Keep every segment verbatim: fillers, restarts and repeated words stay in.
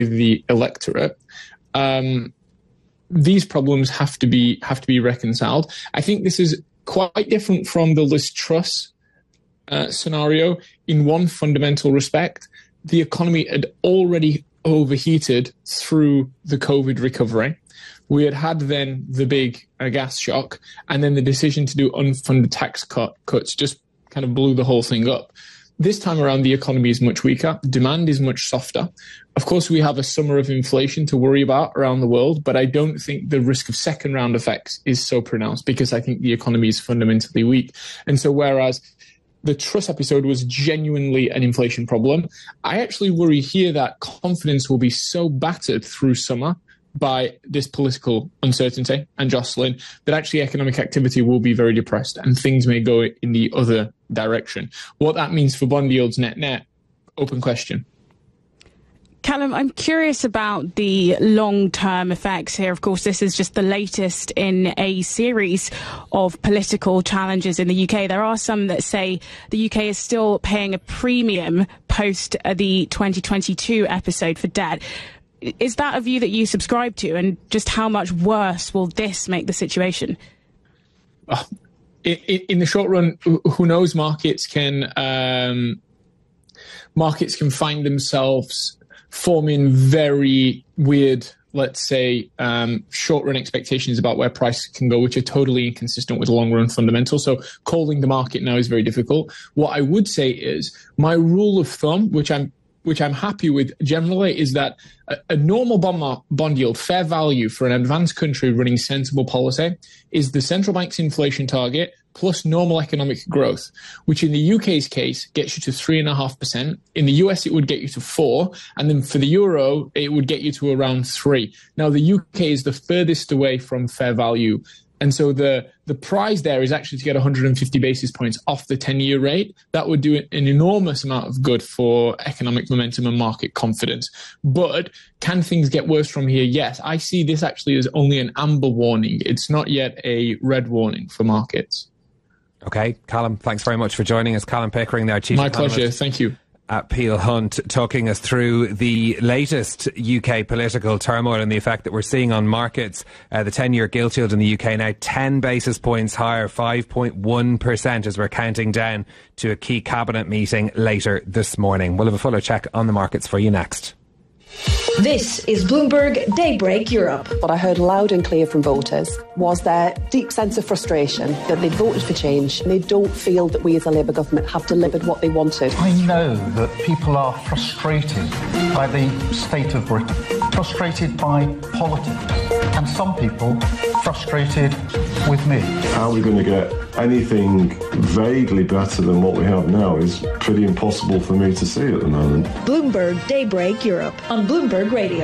the electorate, um, these problems have to be have to be reconciled. I think this is quite different from the Liz Truss uh, scenario in one fundamental respect. The economy had already overheated through the COVID recovery. We had had then the big uh, gas shock, and then the decision to do unfunded tax cut, cuts just kind of blew the whole thing up. This time around, the economy is much weaker. Demand is much softer. Of course, we have a summer of inflation to worry about around the world, but I don't think the risk of second round effects is so pronounced because I think the economy is fundamentally weak. And so whereas the Truss episode was genuinely an inflation problem, I actually worry here that confidence will be so battered through summer by this political uncertainty and jostling that actually economic activity will be very depressed and things may go in the other direction. What that means for bond yields net net, open question. Callum, I'm curious about the long-term effects here. Of course, this is just the latest in a series of political challenges in the U K. There are some that say the U K is still paying a premium post the twenty twenty-two episode for debt. Is that a view that you subscribe to, and just how much worse will this make the situation? Uh, in, in the short run, who knows? Markets can um, markets can find themselves forming very weird, let's say, um, short-run expectations about where prices can go, which are totally inconsistent with long-run fundamentals. So calling the market now is very difficult. What I would say is my rule of thumb, which I'm which I'm happy with generally, is that a, a normal bond, mar- bond yield, fair value for an advanced country running sensible policy, is the central bank's inflation target plus normal economic growth, which in the U K's case gets you to three point five percent. In the U S, it would get you to four. And then for the euro, it would get you to around three. Now, the U K is the furthest away from fair value. And so the, the prize there is actually to get one hundred fifty basis points off the ten-year rate. That would do an enormous amount of good for economic momentum and market confidence. But can things get worse from here? Yes. I see this actually as only an amber warning. It's not yet a red warning for markets. Okay, Callum, thanks very much for joining us. Callum Pickering there, Chief My Economist pleasure. Thank you. At Peel Hunt, talking us through the latest U K political turmoil and the effect that we're seeing on markets. Uh, the ten-year gilt yield in the U K now ten basis points higher, five point one percent, as we're counting down to a key cabinet meeting later this morning. We'll have a fuller check on the markets for you next. This is Bloomberg Daybreak Europe. What I heard loud and clear from voters was their deep sense of frustration that they'd voted for change and they don't feel that we as a Labour government have delivered what they wanted. I know that people are frustrated by the state of Britain, frustrated by politics, and some people frustrated with me. How are we going to get anything vaguely better than what we have now is pretty impossible for me to see at the moment. Bloomberg Daybreak Europe on Bloomberg Radio.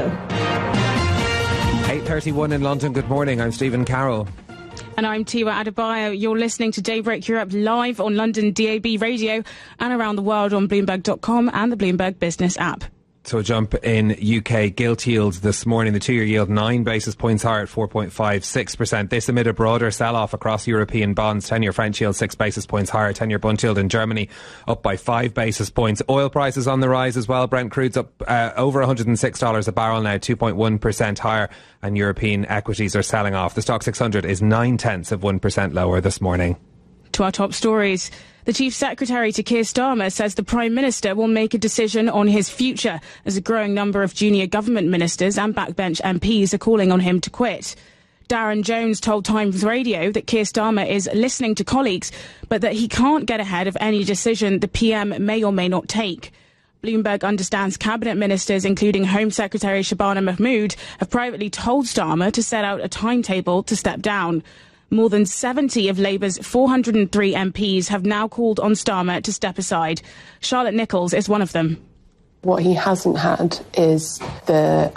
eight thirty-one in London. Good morning. I'm Stephen Carroll. And I'm Tiwa Adebayo. You're listening to Daybreak Europe live on London D A B radio and around the world on Bloomberg dot com and the Bloomberg Business app. So a jump in U K gilt yields this morning. The two-year yield nine basis points higher at four point five six percent. This amid a broader sell-off across European bonds. ten-year French yield six basis points higher. ten-year Bund yield in Germany up by five basis points. Oil prices on the rise as well. Brent crude's up uh, over one hundred six dollars a barrel now, two point one percent higher. And European equities are selling off. The Stock six hundred is nine-tenths of one percent lower this morning. To our top stories. The Chief Secretary to Keir Starmer says the Prime Minister will make a decision on his future as a growing number of junior government ministers and backbench M Ps are calling on him to quit. Darren Jones told Times Radio that Keir Starmer is listening to colleagues, but that he can't get ahead of any decision the P M may or may not take. Bloomberg understands cabinet ministers, including Home Secretary Shabana Mahmood, have privately told Starmer to set out a timetable to step down. More than seventy of Labour's four hundred three M Ps have now called on Starmer to step aside. Charlotte Nichols is one of them. What he hasn't had is the